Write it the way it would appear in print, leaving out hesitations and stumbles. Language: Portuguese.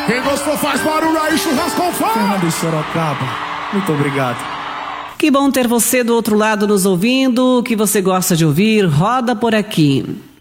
Quem gostou faz barulho aí, churrasco com fome. Fernando Sorocaba, muito obrigado. Que bom ter você do outro lado nos ouvindo. O que você gosta de ouvir, roda por aqui.